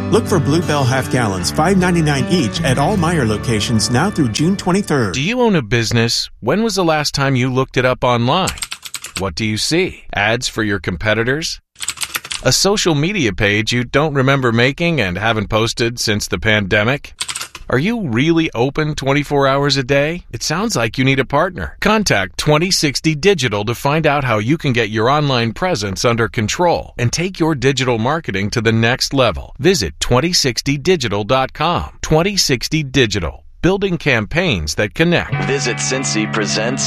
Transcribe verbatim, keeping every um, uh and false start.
Look for Bluebell half gallons, five ninety-nine each at all Meijer locations now through June twenty-third. Do you own a business? When was the last time you looked it up online? What do you see? Ads for your competitors? A social media page you don't remember making and haven't posted since the pandemic? Are you really open twenty-four hours a day? It sounds like you need a partner. Contact twenty sixty Digital to find out how you can get your online presence under control and take your digital marketing to the next level. Visit twenty sixty digital dot com. twenty sixty Digital, building campaigns that connect. Visit Cincy Presents